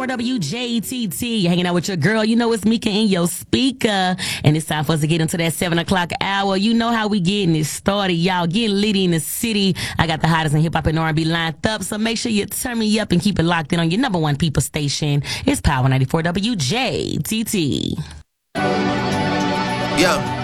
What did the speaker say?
94 WJTT. You're hanging out with your girl. You know it's Mika in your speaker. And it's time for us to get into that 7 o'clock hour. You know how we getting it started, y'all. Getting litty in the city. I got the hottest in hip-hop and R&B lined up. So make sure you turn me up and keep it locked in on your number one people station. It's Power 94 WJTT. Yeah.